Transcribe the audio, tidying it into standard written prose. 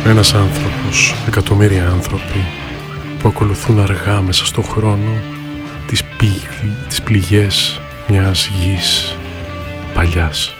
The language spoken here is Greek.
Ένας άνθρωπος, εκατομμύρια άνθρωποι που ακολουθούν αργά μέσα στον χρόνο τις πληγές μιας γης παλιάς.